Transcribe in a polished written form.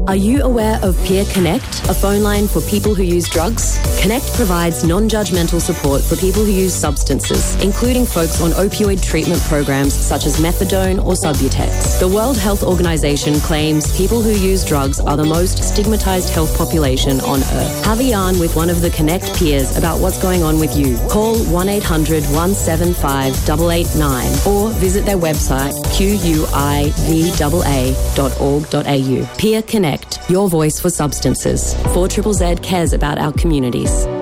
Are you aware of Peer Connect, a phone line for people who use drugs? Connect provides non-judgmental support for people who use substances, including folks on opioid treatment programs such as methadone or Subutex. The World Health Organization claims people who use drugs are the most stigmatized health population on Earth. Have a yarn with one of the Connect peers about what's going on with you. Call 1-800-175-889 or visit their website quivaa.org.au. Peer Connect, your voice for substances. 4ZZZ cares about our communities.